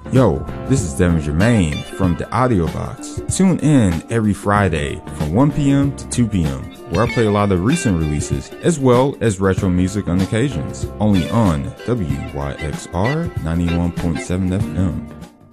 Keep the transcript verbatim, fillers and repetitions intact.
Yo, this is Devin Germain from the Audio Box. Tune in every Friday from one p m to two p m where I play a lot of recent releases as well as retro music on occasions. Only on W Y X R ninety-one point seven F M.